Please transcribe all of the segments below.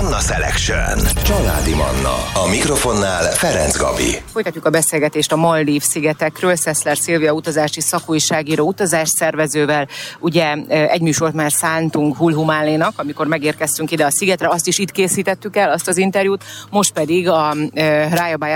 Manna Selection. Családi Manna. A mikrofonnál Ferenc Gabi. Folytatjuk a beszélgetést a Maldív-szigetekről. Szeszler Szilvia utazási szakújságíró utazásszervezővel. Ugye egy műsort már szántunk Hulhumálénak, amikor megérkeztünk ide a szigetre, azt is itt készítettük el, azt az interjút. Most pedig a Raya by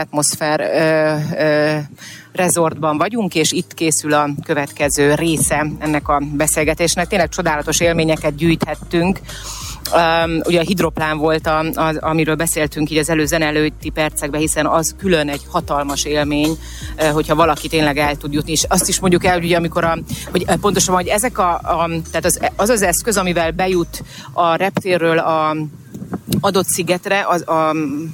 Atmosphere resortban vagyunk, és itt készül a következő része ennek a beszélgetésnek. Tényleg csodálatos élményeket gyűjthettünk. Ugye a hidroplán volt, amiről beszéltünk így az zene előtti percekben, hiszen az külön egy hatalmas élmény, hogyha valaki tényleg el tud jutni. És azt is mondjuk el, hogy ugye amikor hogy pontosan, hogy ezek tehát az eszköz, amivel bejut a reptérről a adott szigetre, a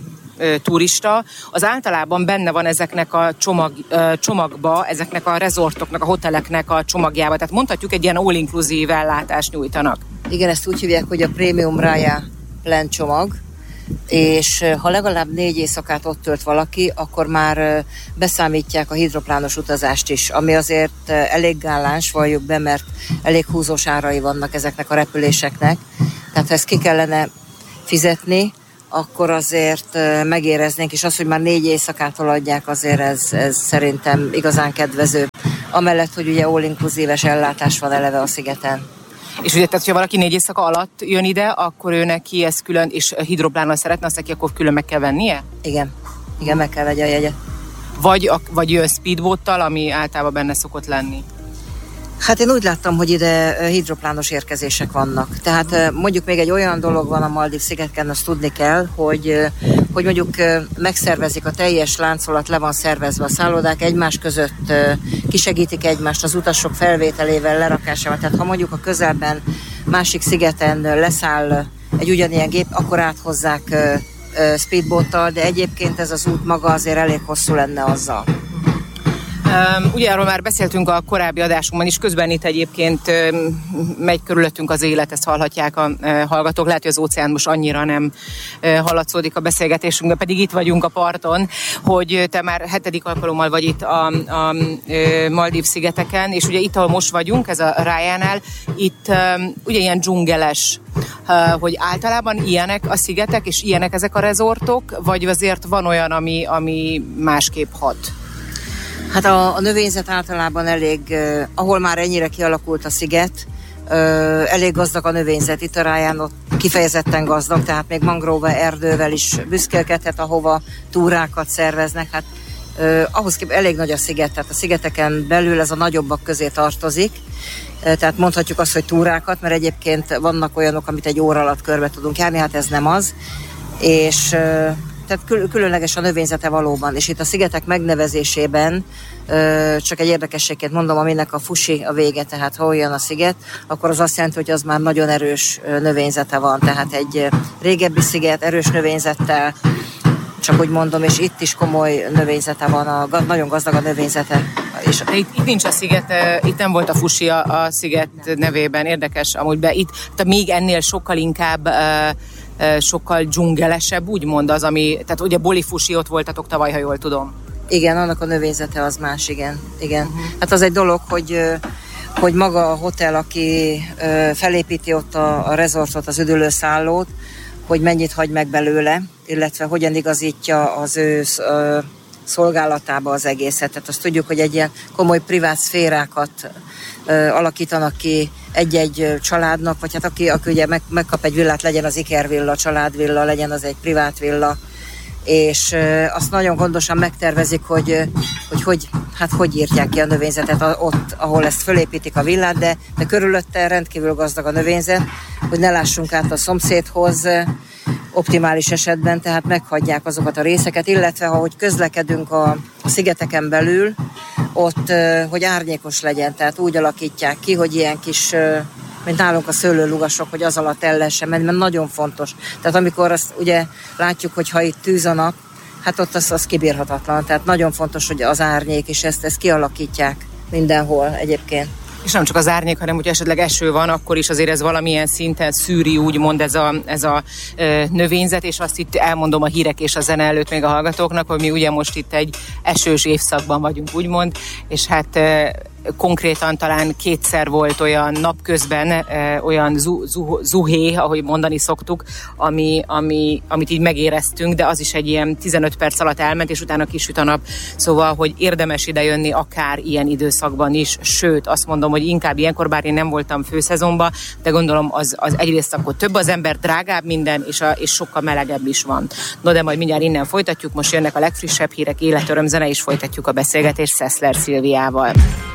turista, az általában benne van ezeknek a csomagba, ezeknek a resortoknak, a hoteleknek a csomagjába. Tehát mondhatjuk, egy ilyen all-inclusive ellátást nyújtanak. Igen, ezt úgy hívják, hogy a Premium Raya Plan csomag, és ha legalább 4 éjszakát ott tölt valaki, akkor már beszámítják a hidroplános utazást is, ami azért elég gáláns, valljuk be, mert elég húzós árai vannak ezeknek a repüléseknek. Tehát ha ezt ki kellene fizetni, akkor azért megéreznénk, és az, hogy már 4 éjszakát adják, azért ez szerintem igazán kedvező. Amellett, hogy ugye all-inclusive-es ellátás van eleve a szigeten. És ugye, tehát, ha valaki 4 éjszaka alatt jön ide, akkor ő neki ez külön, és hidroplánnal szeretne, azt neki akkor külön meg kell vennie? Igen, meg kell vegye a jegyet. Vagy jön speedboattal, ami általában benne szokott lenni? Hát én úgy láttam, hogy ide hidroplános érkezések vannak. Tehát mondjuk még egy olyan dolog van a Maldív-szigeteken, azt tudni kell, hogy mondjuk megszervezik a teljes láncolat, le van szervezve a szállodák, egymás között kisegítik egymást az utasok felvételével, lerakásával. Tehát ha mondjuk a közelben másik szigeten leszáll egy ugyanilyen gép, akkor áthozzák speedboattal, de egyébként ez az út maga azért elég hosszú lenne azzal. Ugye arról már beszéltünk a korábbi adásunkban is, közben itt egyébként megy körülöttünk az élet, ezt hallhatják a hallgatók. Lehet, hogy az óceán most annyira nem hallatszódik a beszélgetésünkben, pedig itt vagyunk a parton, hogy te már 7. alkalommal vagy itt a Maldív-szigeteken, és ugye itt, ahol most vagyunk, ez a Rayánál, itt ugye ilyen dzsungeles, hogy általában ilyenek a szigetek, és ilyenek ezek a rezortok, vagy azért van olyan, ami másképp hat? Hát a növényzet általában elég, ahol már ennyire kialakult a sziget, elég gazdag a növényzet. Itt a Rayán ott kifejezetten gazdag, tehát még mangrove erdővel is büszkélkedhet, ahova túrákat szerveznek. Hát ahhoz képest elég nagy a sziget, tehát a szigeteken belül ez a nagyobbak közé tartozik. Tehát mondhatjuk azt, hogy túrákat, mert egyébként vannak olyanok, amit egy óra alatt körbe tudunk járni, hát ez nem az. És tehát különleges a növényzete valóban, és itt a szigetek megnevezésében csak egy érdekességként mondom, aminek a fusi a vége, tehát ha olyan a sziget, akkor az azt jelenti, hogy az már nagyon erős növényzete van, tehát egy régebbi sziget erős növényzettel, csak úgy mondom, és itt is komoly növényzete van, nagyon gazdag a növényzete. És itt nincs a sziget, itt nem volt a fusi a sziget nevében, érdekes amúgy itt még ennél sokkal inkább sokkal dzsungelesebb, úgymond az, ami, tehát ugye Bolifusi ott voltatok tavaly, ha jól tudom. Igen, annak a növényzete az más, igen. Hát az egy dolog, hogy maga a hotel, aki felépíti ott a resortot, az üdülőszállót, hogy mennyit hagy meg belőle, illetve hogyan igazítja az ő szolgálatába az egészet. Tehát azt tudjuk, hogy egy ilyen komoly privát szférákat alakítanak ki egy-egy családnak, vagy hát aki ugye megkap egy villát, legyen az ikervilla, családvilla, legyen az egy privát villa, és azt nagyon gondosan megtervezik, hogy írtják ki a növényzetet ott, ahol ezt fölépítik a villát, de körülötte rendkívül gazdag a növényzet, hogy ne lássunk át a szomszédhoz optimális esetben, tehát meghagyják azokat a részeket, illetve ahogy közlekedünk a szigeteken belül, ott, hogy árnyékos legyen, tehát úgy alakítják ki, hogy ilyen kis, mint nálunk a szőlőlugasok, hogy az alatt el lehessen menni, mert nagyon fontos. Tehát amikor azt ugye látjuk, hogy ha itt tűz a nap, hát ott az kibírhatatlan. Tehát nagyon fontos, hogy az árnyék, és ezt kialakítják mindenhol egyébként. És nem csak az árnyék, hanem hogyha esetleg eső van, akkor is azért ez valamilyen szinten szűri, úgymond ez a növényzet, és azt itt elmondom a hírek és a zene előtt még a hallgatóknak, hogy mi ugye most itt egy esős évszakban vagyunk, úgymond, és hát konkrétan talán kétszer volt olyan napközben, olyan zuhé, ahogy mondani szoktuk, amit így megéreztünk, de az is egy ilyen 15 perc alatt elment, és utána kisüt a nap. Szóval, hogy érdemes idejönni akár ilyen időszakban is, sőt, azt mondom, hogy inkább ilyenkor, bár én nem voltam főszezonban, de gondolom az egyrészt akkor több az ember, drágább minden, és sokkal melegebb is van. No, de majd mindjárt innen folytatjuk, most jönnek a legfrissebb hírek, életöröm zene, és folytatjuk a beszélgetést Szeszler Szilviával.